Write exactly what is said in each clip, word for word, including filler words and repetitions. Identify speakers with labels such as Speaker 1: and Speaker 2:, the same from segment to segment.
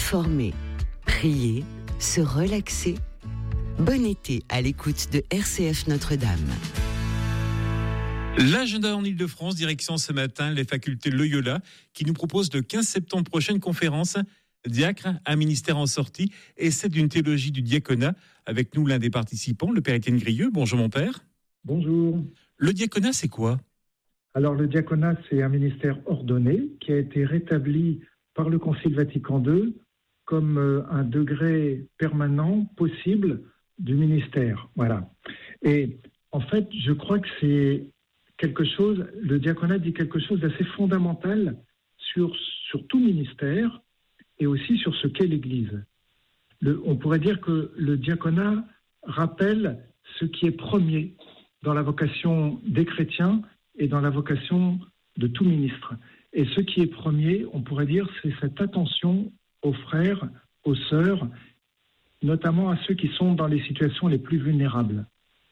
Speaker 1: s'informer, prier, se relaxer. Bon été à l'écoute de R C F Notre-Dame.
Speaker 2: L'agenda en Ile-de-France, direction ce matin les facultés Loyola, qui nous propose le quinze septembre prochaine conférence Diacre, un ministère en sortie, essai d'une théologie du diaconat. Avec nous l'un des participants, le père Étienne Grieux. Bonjour mon père.
Speaker 3: Bonjour.
Speaker 2: Le diaconat, c'est quoi ?
Speaker 3: Alors le diaconat, c'est un ministère ordonné qui a été rétabli par le Concile Vatican deux comme euh, un degré permanent possible du ministère. Voilà. Et en fait, je crois que c'est quelque chose, le diaconat dit quelque chose d'assez fondamental sur, sur tout ministère et aussi sur ce qu'est l'Église. Le, on pourrait dire que le diaconat rappelle ce qui est premier dans la vocation des chrétiens et dans la vocation de tout ministre. Et ce qui est premier, on pourrait dire, c'est cette attention aux frères, aux sœurs, notamment à ceux qui sont dans les situations les plus vulnérables.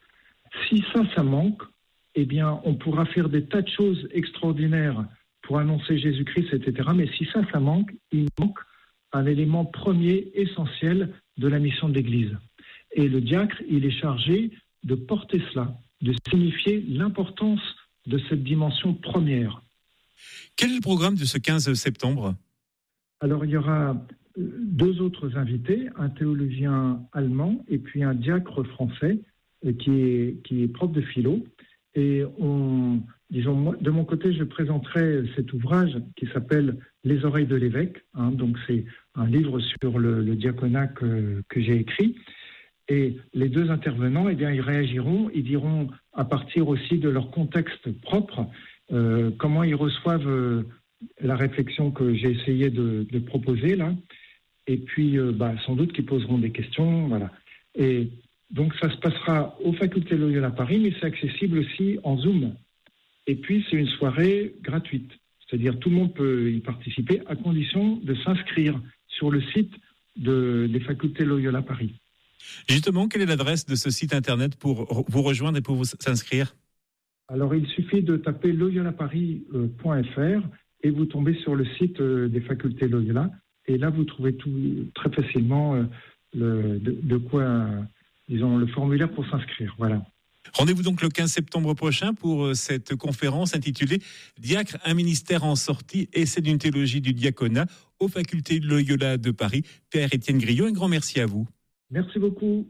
Speaker 3: Si ça, ça manque, eh bien, on pourra faire des tas de choses extraordinaires pour annoncer Jésus-Christ, et cetera. Mais si ça, ça manque, il manque un élément premier, essentiel de la mission de l'Église. Et le diacre, il est chargé de porter cela, de signifier l'importance de cette dimension première.
Speaker 2: Quel est le programme de ce quinze septembre ?
Speaker 3: Alors, il y aura deux autres invités, un théologien allemand et puis un diacre français qui est, qui est prof de philo. Et on, disons, moi, de mon côté, je présenterai cet ouvrage qui s'appelle « Les oreilles de l'évêque ». Hein, donc, c'est un livre sur le, le diaconat que, que j'ai écrit. Et les deux intervenants, eh bien, ils réagiront, ils diront, à partir aussi de leur contexte propre, euh, comment ils reçoivent euh, la réflexion que j'ai essayé de, de proposer là. Et puis, euh, bah, sans doute qu'ils poseront des questions, voilà. Et donc, ça se passera aux facultés Loyola Paris, mais c'est accessible aussi en Zoom. Et puis, c'est une soirée gratuite. C'est-à-dire, tout le monde peut y participer à condition de s'inscrire sur le site de, des facultés Loyola Paris.
Speaker 2: Justement, quelle est l'adresse de ce site internet pour vous rejoindre et pour vous s'inscrire ?
Speaker 3: Alors, il suffit de taper loyola paris point f r et vous tombez sur le site des facultés Loyola. Et là, vous trouvez tout très facilement euh, le, de, de quoi, euh, disons, le formulaire pour s'inscrire. Voilà.
Speaker 2: Rendez-vous donc le quinze septembre prochain pour cette conférence intitulée « Diacre, un ministère en sortie, essai d'une théologie du diaconat » aux facultés Loyola de Paris. Père Étienne Grieux, un grand merci à vous.
Speaker 3: Merci beaucoup.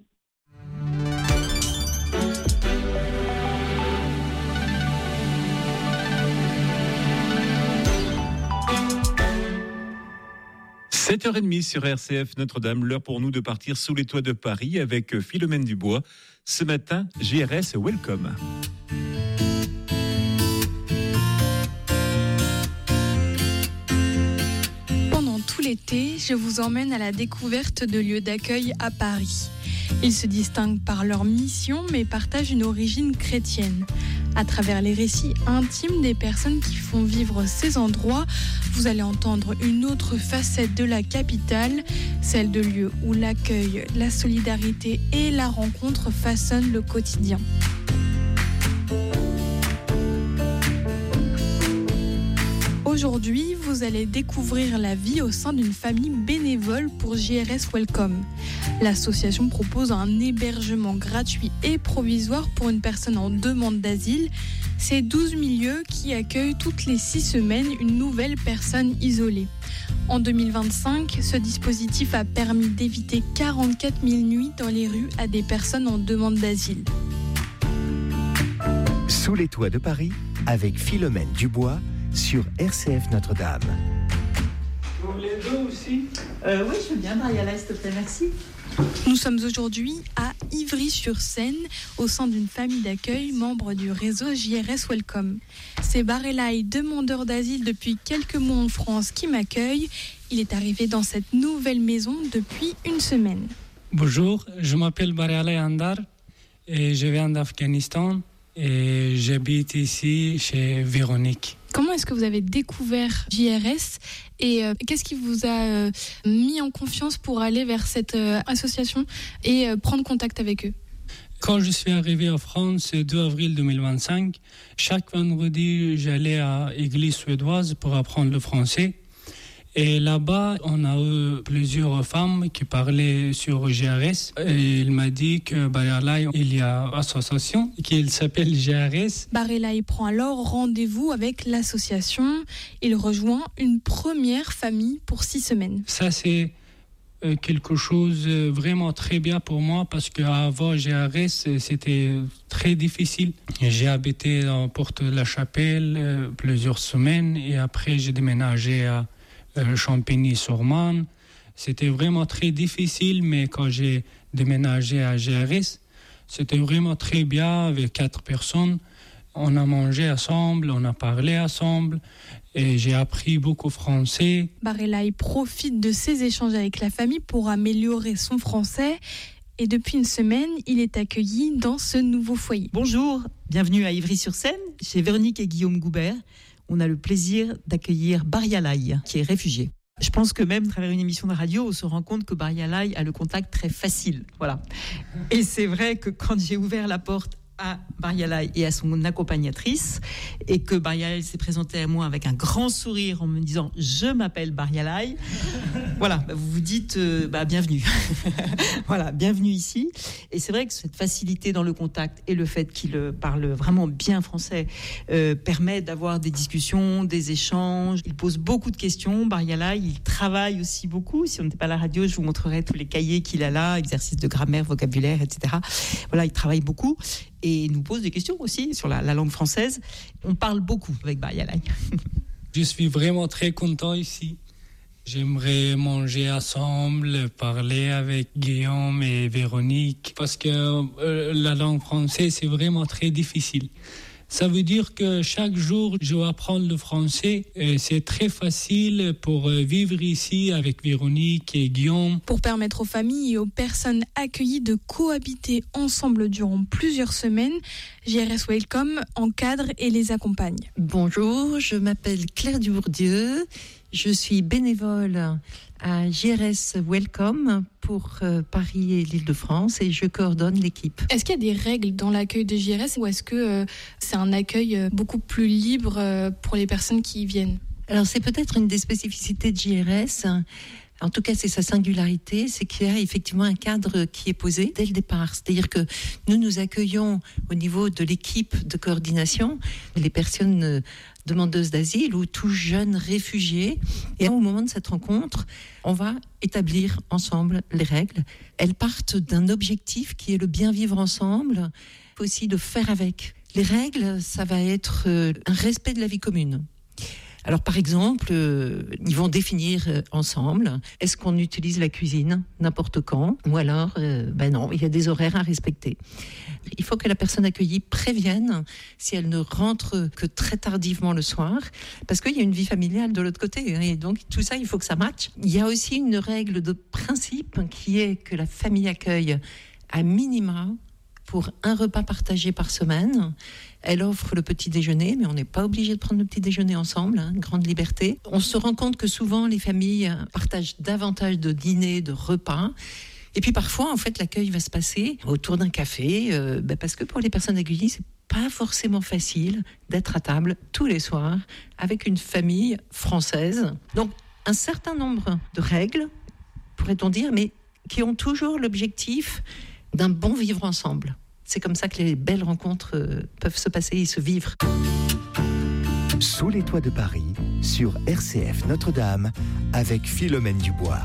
Speaker 2: sept heures trente sur R C F Notre-Dame, l'heure pour nous de partir sous les toits de Paris avec Philomène Dubois. Ce matin, G R S Welcome.
Speaker 4: Pendant tout l'été, je vous emmène à la découverte de lieux d'accueil à Paris. Ils se distinguent par leur mission, mais partagent une origine chrétienne. À travers les récits intimes des personnes qui font vivre ces endroits, vous allez entendre une autre facette de la capitale, celle de lieux où l'accueil, la solidarité et la rencontre façonnent le quotidien. Aujourd'hui, vous allez découvrir la vie au sein d'une famille bénévole pour G R S Welcome. L'association propose un hébergement gratuit et provisoire pour une personne en demande d'asile. C'est douze milieux qui accueillent toutes les six semaines une nouvelle personne isolée. En deux mille vingt-cinq, ce dispositif a permis d'éviter quarante-quatre mille nuits dans les rues à des personnes en demande d'asile.
Speaker 5: Sous les toits de Paris, avec Philomène Dubois, sur R C F Notre-Dame.
Speaker 6: Vous voulez deux aussi ?
Speaker 7: euh, Oui, je veux bien, Mariala, s'il te plaît, merci.
Speaker 4: Nous sommes aujourd'hui à Ivry-sur-Seine, au sein d'une famille d'accueil, membre du réseau J R S Welcome. C'est Barelay, demandeur d'asile depuis quelques mois en France, qui m'accueille. Il est arrivé dans cette nouvelle maison depuis une semaine.
Speaker 6: Bonjour, je m'appelle Barelay Andar et je viens d'Afghanistan et j'habite ici chez Véronique.
Speaker 4: Comment est-ce que vous avez découvert J R S et euh, qu'est-ce qui vous a euh, mis en confiance pour aller vers cette euh, association et euh, prendre contact avec eux ?
Speaker 6: Quand je suis arrivé en France le deux avril deux mille vingt-cinq, chaque vendredi, j'allais à l'église suédoise pour apprendre le français. Et là-bas, on a eu plusieurs femmes qui parlaient sur G R S. Et il m'a dit que Baralai, il y a une association qui s'appelle G R S.
Speaker 4: Baralai prend alors rendez-vous avec l'association. Il rejoint une première famille pour six semaines.
Speaker 6: Ça, c'est quelque chose de vraiment très bien pour moi parce qu'avant G R S, c'était très difficile. J'ai habité dans Porte-la-Chapelle plusieurs semaines et après j'ai déménagé à Champigny-sur-Marne. C'était vraiment très difficile, mais quand j'ai déménagé à G R S, c'était vraiment très bien avec quatre personnes. On a mangé ensemble, on a parlé ensemble et j'ai appris beaucoup français.
Speaker 4: Baralai profite de ces échanges avec la famille pour améliorer son français. Et depuis une semaine, il est accueilli dans ce nouveau foyer.
Speaker 7: Bonjour, bienvenue à Ivry-sur-Seine, chez Véronique et Guillaume Goubert. On a le plaisir d'accueillir Baralai, qui est réfugié. Je pense que même à travers une émission de radio, on se rend compte que Baralai a le contact très facile. Voilà. Et c'est vrai que quand j'ai ouvert la porte à Baralai et à son accompagnatrice, et que Baralai s'est présenté à moi avec un grand sourire en me disant « Je m'appelle Baralai », voilà, bah vous vous dites euh, bah, « Bienvenue ». Voilà, bienvenue ici. Et c'est vrai que cette facilité dans le contact et le fait qu'il parle vraiment bien français euh, permet d'avoir des discussions, des échanges. Il pose beaucoup de questions. Baralai, il travaille aussi beaucoup. Si on n'était pas à la radio, je vous montrerai tous les cahiers qu'il a là, exercices de grammaire, vocabulaire, et cetera. Voilà, il travaille beaucoup. Et nous pose des questions aussi sur la, la langue française. On parle beaucoup avec Baralai.
Speaker 6: Je suis vraiment très content ici. J'aimerais manger ensemble, parler avec Guillaume et Véronique, parce que euh, la langue française, c'est vraiment très difficile. Ça veut dire que chaque jour, je dois apprendre le français. Et c'est très facile pour vivre ici avec Véronique et Guillaume.
Speaker 4: Pour permettre aux familles et aux personnes accueillies de cohabiter ensemble durant plusieurs semaines, G R S Welcome encadre et les accompagne.
Speaker 8: Bonjour, je m'appelle Claire Dubourdieu. Je suis bénévole à G R S Welcome pour euh, Paris et l'Île-de-France et je coordonne l'équipe.
Speaker 4: Est-ce qu'il y a des règles dans l'accueil de G R S ou est-ce que euh, c'est un accueil euh, beaucoup plus libre euh, pour les personnes qui y viennent ?
Speaker 8: Alors c'est peut-être une des spécificités de G R S. En tout cas, c'est sa singularité, c'est qu'il y a effectivement un cadre qui est posé dès le départ. C'est-à-dire que nous nous accueillons au niveau de l'équipe de coordination les personnes demandeuses d'asile ou tout jeune réfugié. Et au moment de cette rencontre, on va établir ensemble les règles. Elles partent d'un objectif qui est le bien vivre ensemble, aussi de faire avec. Les règles, ça va être un respect de la vie commune. Alors par exemple, euh, ils vont définir euh, ensemble, est-ce qu'on utilise la cuisine n'importe quand ou alors, euh, ben non, il y a des horaires à respecter. Il faut que la personne accueillie prévienne si elle ne rentre que très tardivement le soir, parce qu'il y a une vie familiale de l'autre côté, et donc tout ça, il faut que ça matche. Il y a aussi une règle de principe qui est que la famille accueille à minima pour un repas partagé par semaine. Elle offre le petit déjeuner, mais on n'est pas obligé de prendre le petit déjeuner ensemble, hein, grande liberté. On se rend compte que souvent, les familles partagent davantage de dîners, de repas. Et puis parfois, en fait, l'accueil va se passer autour d'un café, euh, bah parce que pour les personnes accueillies, c'est pas forcément facile d'être à table tous les soirs avec une famille française. Donc, un certain nombre de règles, pourrait-on dire, mais qui ont toujours l'objectif d'un bon vivre ensemble. C'est comme ça que les belles rencontres euh, peuvent se passer et se vivre.
Speaker 5: Sous les toits de Paris, sur R C F Notre-Dame, avec Philomène Dubois.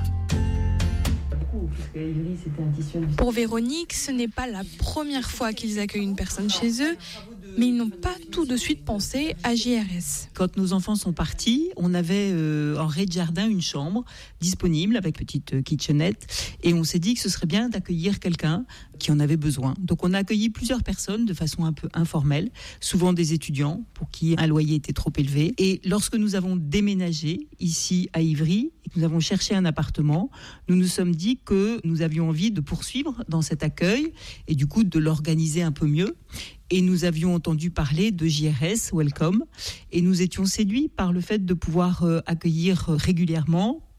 Speaker 4: Pour Véronique, ce n'est pas la première fois qu'ils accueillent une personne chez eux, mais ils n'ont pas tout de suite pensé à G R S.
Speaker 7: Quand nos enfants sont partis, on avait euh, en rez-de-jardin une chambre disponible avec petite euh, kitchenette et on s'est dit que ce serait bien d'accueillir quelqu'un qui en avait besoin. Donc on a accueilli plusieurs personnes de façon un peu informelle, souvent des étudiants pour qui un loyer était trop élevé. Et lorsque nous avons déménagé ici à Ivry et que nous avons cherché un appartement, nous nous sommes dit que nous avions envie de poursuivre dans cet accueil et du coup de l'organiser un peu mieux. Et nous avions entendu parler de G R S Welcome et nous étions séduits par le fait de pouvoir euh, accueillir régulièrement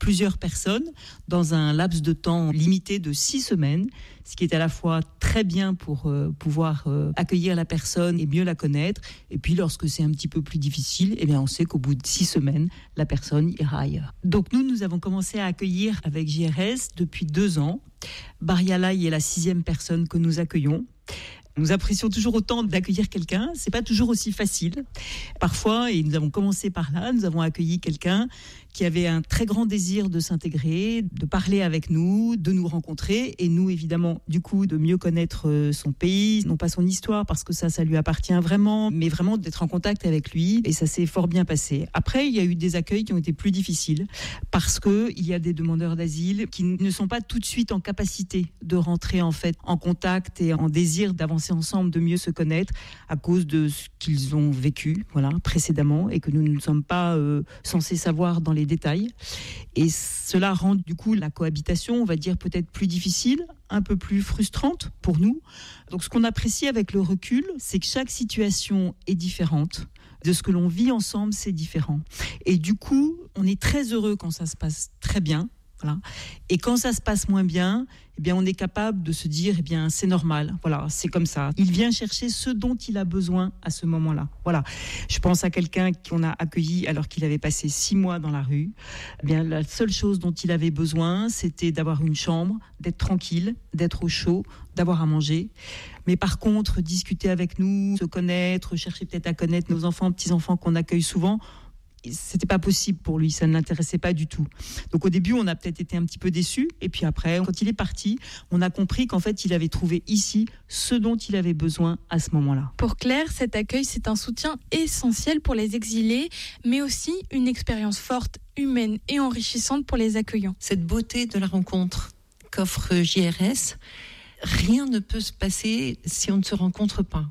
Speaker 7: plusieurs personnes dans un laps de temps limité de six semaines, ce qui est à la fois très bien pour euh, pouvoir euh, accueillir la personne et mieux la connaître. Et puis lorsque c'est un petit peu plus difficile, eh bien on sait qu'au bout de six semaines, la personne ira ailleurs. Donc nous, nous avons commencé à accueillir avec J R S depuis deux ans. Barialaï est la sixième personne que nous accueillons. Nous apprécions toujours autant d'accueillir quelqu'un. C'est pas toujours aussi facile. Parfois, et nous avons commencé par là, nous avons accueilli quelqu'un qui avait un très grand désir de s'intégrer, de parler avec nous, de nous rencontrer, et nous, évidemment, du coup, de mieux connaître son pays, non pas son histoire, parce que ça, ça lui appartient vraiment, mais vraiment d'être en contact avec lui, et ça s'est fort bien passé. Après, il y a eu des accueils qui ont été plus difficiles, parce que il y a des demandeurs d'asile qui ne sont pas tout de suite en capacité de rentrer, en fait, en contact et en désir d'avancer ensemble, de mieux se connaître, à cause de ce qu'ils ont vécu, voilà, précédemment, et que nous ne sommes pas euh, censés savoir dans les détails. Et cela rend du coup la cohabitation, on va dire, peut-être plus difficile, un peu plus frustrante pour nous. Donc ce qu'on apprécie avec le recul, c'est que chaque situation est différente. De ce que l'on vit ensemble, c'est différent. Et du coup, on est très heureux quand ça se passe très bien. Voilà. Et quand ça se passe moins bien, eh bien, on est capable de se dire, eh bien, c'est normal. Voilà, c'est comme ça. Il vient chercher ce dont il a besoin à ce moment-là. Voilà. Je pense à quelqu'un qu'on a accueilli alors qu'il avait passé six mois dans la rue. Eh bien, la seule chose dont il avait besoin, c'était d'avoir une chambre, d'être tranquille, d'être au chaud, d'avoir à manger. Mais par contre, discuter avec nous, se connaître, chercher peut-être à connaître nos enfants, petits-enfants qu'on accueille souvent, c'était pas possible pour lui, ça ne l'intéressait pas du tout. Donc au début, on a peut-être été un petit peu déçus, et puis après, quand il est parti, on a compris qu'en fait, il avait trouvé ici ce dont il avait besoin à ce moment-là.
Speaker 4: Pour Claire, cet accueil, c'est un soutien essentiel pour les exilés, mais aussi une expérience forte, humaine et enrichissante pour les accueillants.
Speaker 8: Cette beauté de la rencontre qu'offre J R S, rien ne peut se passer si on ne se rencontre pas.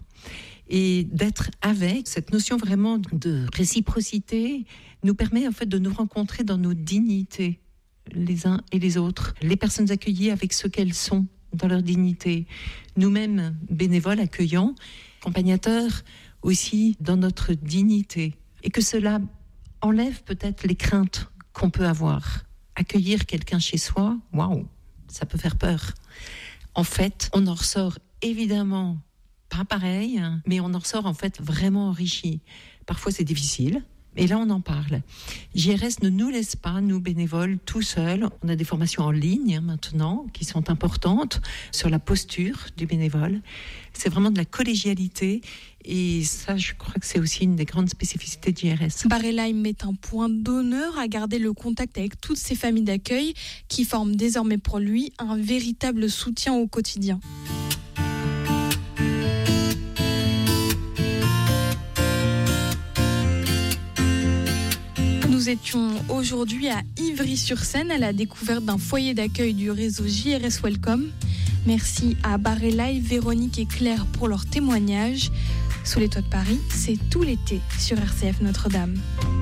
Speaker 8: Et d'être avec, cette notion vraiment de réciprocité nous permet en fait de nous rencontrer dans nos dignités, les uns et les autres. Les personnes accueillies avec ce qu'elles sont dans leur dignité. Nous-mêmes, bénévoles, accueillants, accompagnateurs aussi dans notre dignité. Et que cela enlève peut-être les craintes qu'on peut avoir. Accueillir quelqu'un chez soi, waouh, ça peut faire peur. En fait, on en ressort évidemment pas pareil, mais on en ressort en fait vraiment enrichi. Parfois c'est difficile, mais là on en parle. J R S ne nous laisse pas, nous bénévoles, tout seuls. On a des formations en ligne hein, maintenant, qui sont importantes, sur la posture du bénévole. C'est vraiment de la collégialité, et ça je crois que c'est aussi une des grandes spécificités de J R S.
Speaker 4: Barialaï met un point d'honneur à garder le contact avec toutes ces familles d'accueil qui forment désormais pour lui un véritable soutien au quotidien. Nous étions aujourd'hui à Ivry-sur-Seine à la découverte d'un foyer d'accueil du réseau J R S Welcome. Merci à Barialaï, Véronique et Claire pour leur témoignage. Sous les toits de Paris, c'est tout l'été sur R C F Notre-Dame.